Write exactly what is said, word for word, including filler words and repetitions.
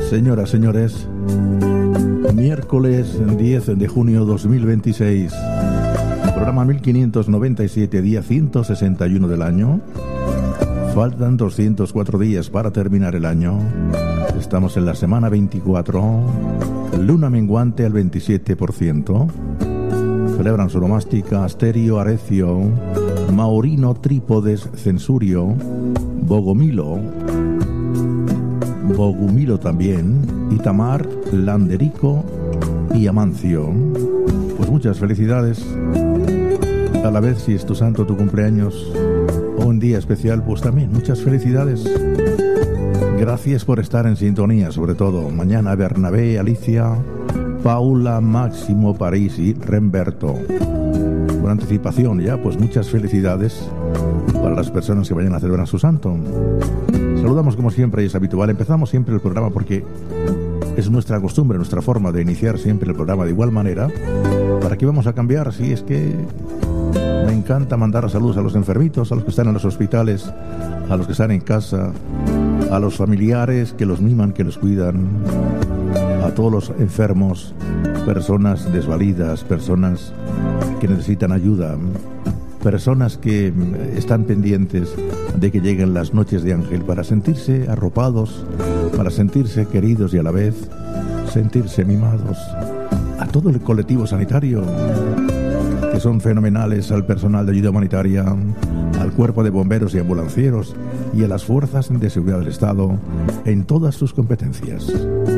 Señoras, señores, miércoles diez de junio dos mil veintiséis, programa mil quinientos noventa y siete, día ciento sesenta y uno del año. Faltan doscientos cuatro días para terminar el año. Estamos en la semana veinticuatro, luna menguante al veintisiete por ciento. Celebran su nomástica Asterio, Arecio, Maurino, Trípodes, Censurio, Bogomilo, Bogumilo también, Itamar, Landerico y Amancio. Pues muchas felicidades. A la vez, si es tu santo, tu cumpleaños o un día especial, pues también muchas felicidades. Gracias por estar en sintonía, sobre todo. Mañana Bernabé, Alicia, Paula, Máximo, Parisi, Remberto. Por anticipación ya, pues muchas felicidades para las personas que vayan a celebrar su santo. Saludamos como siempre y es habitual. Empezamos siempre el programa porque es nuestra costumbre, nuestra forma de iniciar siempre el programa de igual manera. ¿Para qué vamos a cambiar? Si es que me encanta mandar saludos a los enfermitos, a los que están en los hospitales, a los que están en casa, a los familiares que los miman, que los cuidan, a todos los enfermos, personas desvalidas, personas que necesitan ayuda, personas que están pendientes de que lleguen las noches de ángel para sentirse arropados, para sentirse queridos y a la vez sentirse mimados. A todo el colectivo sanitario, que son fenomenales, al personal de ayuda humanitaria, al cuerpo de bomberos y ambulancieros y a las fuerzas de seguridad del Estado en todas sus competencias.